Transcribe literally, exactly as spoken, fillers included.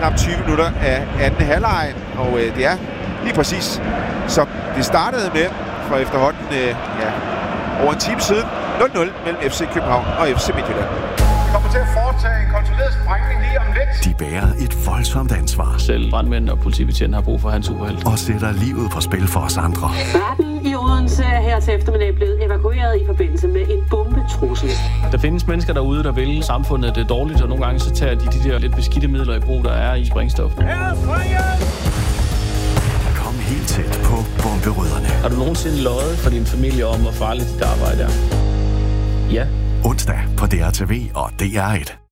knap tyve minutter af anden halvleg, og øh, det er lige præcis, som det startede med for efterhånden øh, ja, over en time siden. nul nul mellem F C København og F C Midtjylland. Vi kommer til at foretage en kontrolleret sprængning lige om lidt. De bærer et voldsomt ansvar. Selv brandmænd og politibetjent har brug for hans superhelt. Og sætter livet på spil for os andre. Retten i Odense er her til eftermiddag blevet evakueret i forbindelse med en bombetrussel. Der findes mennesker derude, der vil samfundet det dårligt, og nogle gange så tager de de der lidt beskidte midler i brug, der er i sprængstof. Kom helt tæt på bomberødderne. Har du nogensinde løjet for din familie om, hvor farligt dit arbejde er? Ja. Onsdag på D R T V og D R et.